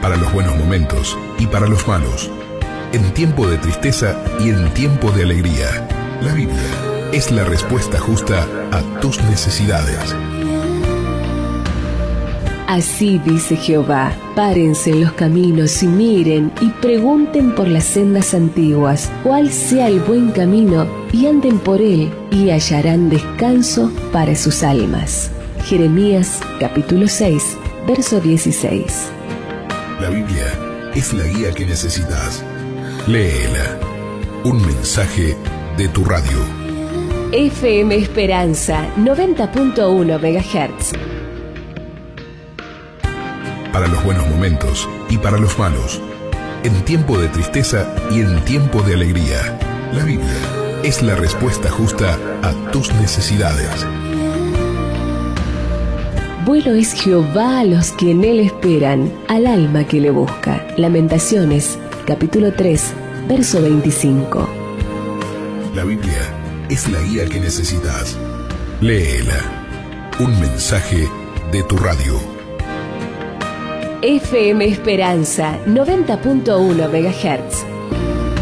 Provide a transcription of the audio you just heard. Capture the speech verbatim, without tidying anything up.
para los buenos momentos y para los malos, en tiempo de tristeza y en tiempo de alegría. La Biblia es la respuesta justa a tus necesidades. Así dice Jehová: párense en los caminos y miren y pregunten por las sendas antiguas, cuál sea el buen camino, y anden por él, y hallarán descanso para sus almas. Jeremías capítulo seis, verso dieciséis. La Biblia es la guía que necesitas. Léela. Un mensaje de tu radio. F M Esperanza noventa punto uno megahertz. Para los buenos momentos y para los malos, en tiempo de tristeza y en tiempo de alegría. La Biblia es la respuesta justa a tus necesidades. Bueno es Jehová a los que en él esperan, al alma que le busca. Lamentaciones, capítulo tres, verso veinticinco. La Biblia es la guía que necesitas. Léela. Un mensaje de tu radio. F M Esperanza noventa punto uno megahertz.